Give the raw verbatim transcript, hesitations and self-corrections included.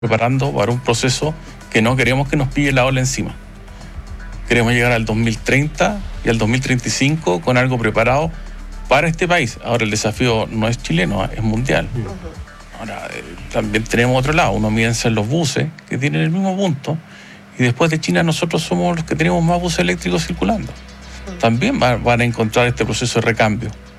preparando para un proceso que no queremos que nos pille la ola encima. Queremos llegar al dos mil treinta y al dos mil treinta y cinco con algo preparado para este país. Ahora el desafío no es chileno, es mundial. Ahora eh, también tenemos otro lado, uno piensa en los buses que tienen el mismo punto y después de China nosotros somos los que tenemos más buses eléctricos circulando. También van a encontrar este proceso de recambio.